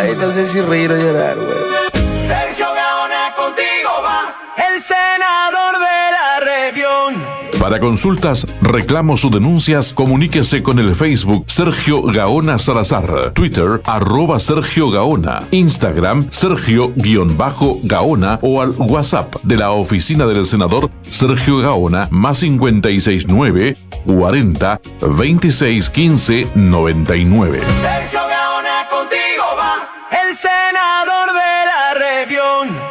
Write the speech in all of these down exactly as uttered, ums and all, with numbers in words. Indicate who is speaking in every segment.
Speaker 1: Ay, no sé si reír o llorar, güey.
Speaker 2: Sergio Gaona, contigo va el senador de la región.
Speaker 3: Para consultas, reclamos o denuncias, comuníquese con el Facebook Sergio Gaona Salazar, Twitter arroba Sergio Gaona, Instagram Sergio-Gaona o al WhatsApp de la oficina del senador Sergio Gaona más cincuenta y seis nueve cuarenta veintiséis quince noventa y nueve.
Speaker 2: Sergio Gaona, contigo va el senador de la región.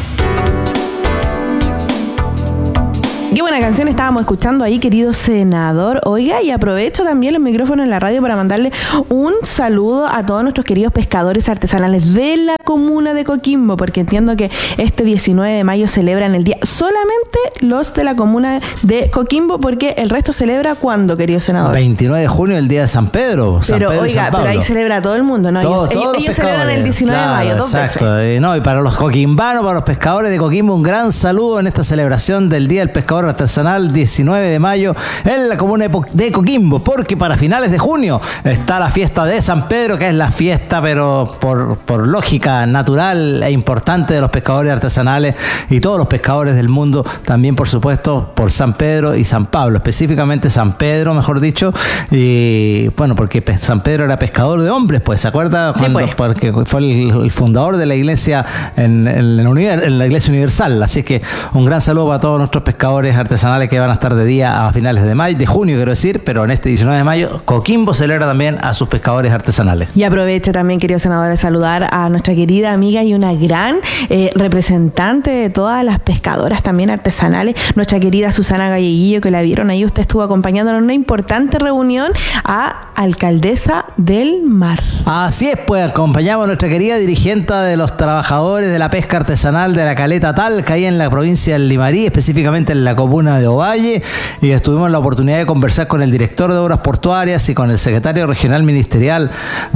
Speaker 4: Qué buena canción estábamos escuchando ahí, querido senador. Oiga, y aprovecho también los micrófonos en la radio para mandarle un saludo a todos nuestros queridos pescadores artesanales de la comuna de Coquimbo, porque entiendo que este diecinueve de mayo celebran el día solamente los de la comuna de Coquimbo, porque el resto celebra ¿cuándo, querido senador?
Speaker 5: veintinueve de junio, el día de San Pedro. San
Speaker 4: pero
Speaker 5: Pedro
Speaker 4: oiga, pero ahí celebra todo el mundo, ¿no?
Speaker 5: Todo,
Speaker 4: ellos ellos, ellos celebran el diecinueve
Speaker 5: claro,
Speaker 4: de mayo, dos
Speaker 5: exacto.
Speaker 4: veces.
Speaker 5: Eh, no, y para los coquimbanos, para los pescadores de Coquimbo, un gran saludo en esta celebración del Día del Pescador Artesanal, diecinueve de mayo, en la comuna de Coquimbo, porque para finales de junio está la fiesta de San Pedro, que es la fiesta, pero por, por lógica natural e importante de los pescadores artesanales y todos los pescadores del mundo, también por supuesto por San Pedro y San Pablo, específicamente San Pedro, mejor dicho, y bueno, porque San Pedro era pescador de hombres, pues, ¿se acuerda?
Speaker 4: Sí,
Speaker 5: Cuando,
Speaker 4: pues.
Speaker 5: Porque fue el, el fundador de la iglesia en, en, en, en la iglesia universal, así que un gran saludo para todos nuestros pescadores artesanales que van a estar de día a finales de mayo, de junio quiero decir, pero en este diecinueve de mayo Coquimbo celebra también a sus pescadores artesanales.
Speaker 4: Y aprovecho también, querido senador, de saludar a nuestra querida amiga y una gran eh, representante de todas las pescadoras también artesanales, nuestra querida Susana Galleguillo, que la vieron ahí, usted estuvo acompañándonos en una importante reunión a alcaldesa del mar.
Speaker 5: Así es, pues acompañamos a nuestra querida dirigente de los trabajadores de la pesca artesanal de la Caleta Talca, ahí en la provincia del Limarí, específicamente en la comuna de Ovalle, y tuvimos la oportunidad de conversar con el director de Obras Portuarias y con el secretario regional ministerial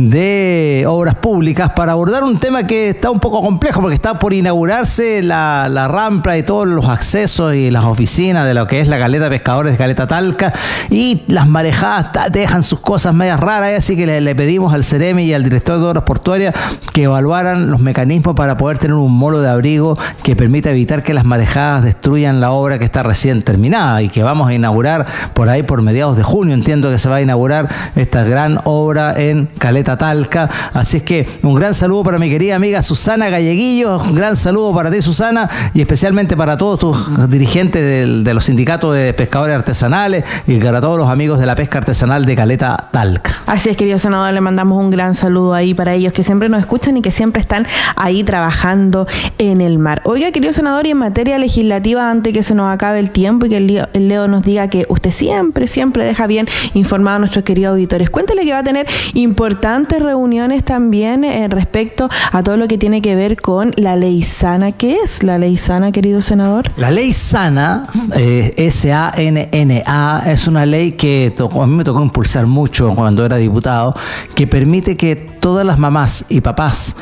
Speaker 5: de Obras Públicas para abordar un tema que está un poco complejo, porque está por inaugurarse la, la rampa y todos los accesos y las oficinas de lo que es la Caleta de Pescadores de Caleta Talca, y las marejadas dejan sus cosas medias raras, así que le, le pedimos al Ceremi y al director de Obras Portuarias que evaluaran los mecanismos para poder tener un molo de abrigo que permita evitar que las marejadas destruyan la obra que está recién terminada y que vamos a inaugurar por ahí por mediados de junio. Entiendo que se va a inaugurar esta gran obra en Caleta Talca, así es que un gran saludo para mi querida amiga Susana Galleguillo, un gran saludo para ti, Susana, y especialmente para todos tus dirigentes de, de los sindicatos de pescadores artesanales y para todos los amigos de la pesca artesanal de Caleta Talca.
Speaker 4: Así es, querido senador, le mandamos un gran saludo ahí para ellos que siempre nos escuchan y que siempre están ahí trabajando en el mar. Oiga, querido senador, y en materia legislativa, antes que se nos acabe el tiempo y que el Leo, el Leo nos diga que usted siempre, siempre deja bien informado a nuestros queridos auditores, cuéntale que va a tener importantes reuniones también eh, respecto a todo lo que tiene que ver con la ley sana. ¿Qué es la ley sana, querido senador?
Speaker 5: La ley sana, eh, S A N N A, es una ley que tocó, a mí me tocó impulsar mucho cuando era diputado, que permite que todas las mamás y papás,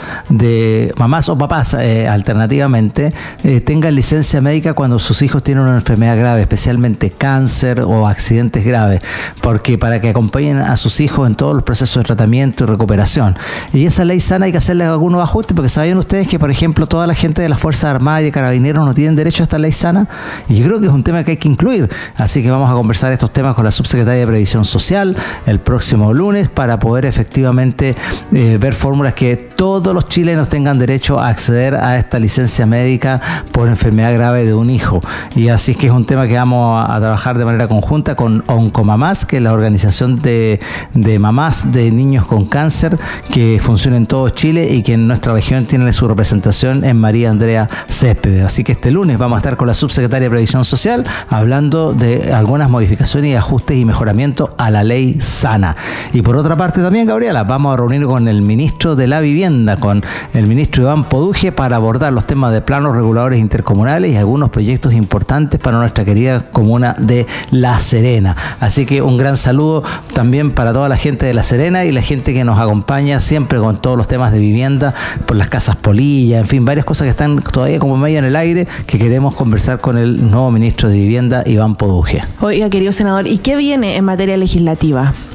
Speaker 5: de mamás o papás eh, alternativamente, eh, tengan licencia médica cuando sus hijos tienen una enfermedad grave, especialmente cáncer o accidentes graves, porque para que acompañen a sus hijos en todos los procesos de tratamiento y recuperación. Y esa ley sana hay que hacerle algunos ajustes, porque sabían ustedes que, por ejemplo, toda la gente de las Fuerzas Armadas y de Carabineros no tienen derecho a esta ley sana, y yo creo que es un tema que hay que incluir. Así que vamos a conversar estos temas con la subsecretaria de Previsión Social el próximo lunes para poder efectivamente eh, ver fórmulas que todos los chilenos tengan derecho a acceder a esta licencia médica por enfermedad grave de un hijo. Y así es que es un tema que vamos a, a trabajar de manera conjunta con Oncomamás, que es la organización de, de mamás de niños con cáncer que funciona en todo Chile y que en nuestra región tiene su representación en María Andrea Céspedes. Así que este lunes vamos a estar con la subsecretaria de Previsión Social hablando de algunas modificaciones y ajustes y mejoramiento a la ley sana. Y por otra parte también, Gabriela, vamos a reunir con el ministro de la Vivienda, con el ministro Iván Poduje, para abordar los temas de planos reguladores intercomunales y algunos proyectos importantes para nuestra querida comuna de La Serena. Así que un gran saludo también para toda la gente de La Serena y la gente que nos acompaña siempre con todos los temas de vivienda, por las casas polillas, en fin, varias cosas que están todavía como media en el aire, que queremos conversar con el nuevo ministro de Vivienda, Iván Poduje.
Speaker 4: Oiga, querido senador, ¿y qué viene en materia legislativa?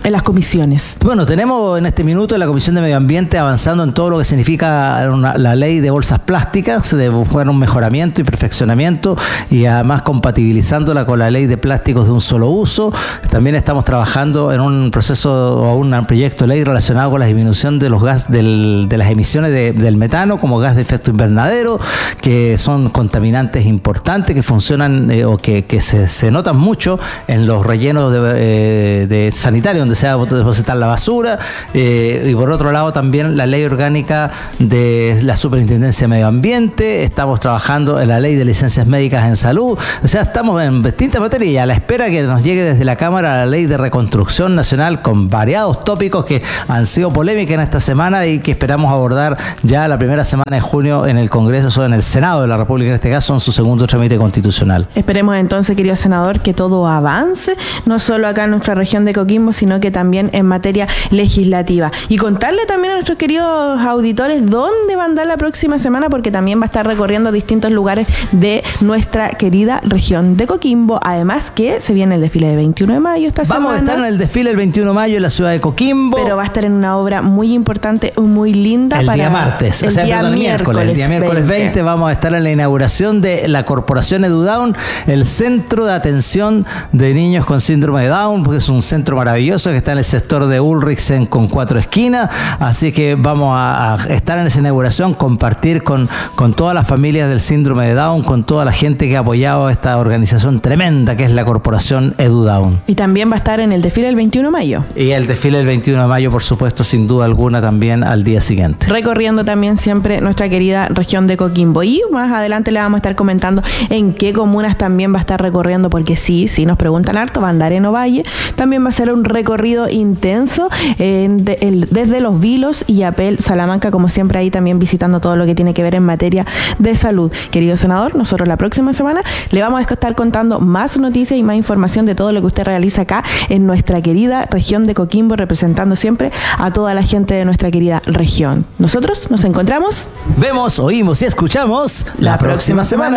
Speaker 4: en las comisiones?
Speaker 5: Bueno, tenemos en este minuto en la Comisión de Medio Ambiente avanzando en todo lo que significa una, la ley de bolsas plásticas, de buscar un mejoramiento y perfeccionamiento y además compatibilizándola con la ley de plásticos de un solo uso. También estamos trabajando en un proceso o un proyecto de ley relacionado con la disminución de los gas del, de las emisiones de, del metano como gas de efecto invernadero, que son contaminantes importantes que funcionan eh, o que, que se, se notan mucho en los rellenos de, eh, de sanitarios donde se va a depositar la basura, eh, y por otro lado también la ley orgánica de la Superintendencia de Medio Ambiente. Estamos trabajando en la ley de licencias médicas en salud. O sea, estamos en distintas materias y a la espera que nos llegue desde la Cámara la ley de reconstrucción nacional con variados tópicos que han sido polémicas en esta semana y que esperamos abordar ya la primera semana de junio en el Congreso o en el Senado de la República, en este caso en su segundo trámite constitucional.
Speaker 4: Esperemos entonces, querido senador, que todo avance, no solo acá en nuestra región de Coquimbo, sino que también en materia legislativa. Y contarle también a nuestros queridos auditores dónde va a andar la próxima semana, porque también va a estar recorriendo distintos lugares de nuestra querida región de Coquimbo. Además que se viene el desfile de veintiuno de mayo esta semana.
Speaker 5: Vamos a estar en el desfile el veintiuno de mayo en la ciudad de Coquimbo.
Speaker 4: Pero va a estar en una obra muy importante, muy linda.
Speaker 5: El
Speaker 4: para
Speaker 5: día martes,
Speaker 4: el
Speaker 5: o sea,
Speaker 4: día
Speaker 5: perdón, miércoles, el día miércoles veinte. veinte vamos a estar en la inauguración de la Corporación EduDown, el centro de atención de niños con síndrome de Down, porque es un centro maravilloso que está en el sector de Ulrichsen con cuatro esquinas. Así que vamos a, a estar en esa inauguración, compartir con, con todas las familias del síndrome de Down, con toda la gente que ha apoyado esta organización tremenda que es la Corporación EduDown.
Speaker 4: Y también va a estar en el desfile del veintiuno de mayo.
Speaker 5: Y el desfile del veintiuno de mayo, por supuesto, sin duda alguna, también al día siguiente.
Speaker 4: Recorriendo también siempre nuestra querida región de Coquimbo. Y más adelante le vamos a estar comentando en qué comunas también va a estar recorriendo, porque sí, sí nos preguntan harto, va a andar en Ovalle. También va a ser un recorrido intenso eh, de, el, desde Los Vilos y Apel, Salamanca, como siempre ahí también visitando todo lo que tiene que ver en materia de salud. Querido senador, nosotros la próxima semana le vamos a estar contando más noticias y más información de todo lo que usted realiza acá en nuestra querida región de Coquimbo, representando siempre a toda la gente de nuestra querida región. Nosotros nos encontramos,
Speaker 5: vemos, oímos y escuchamos
Speaker 4: la próxima semana.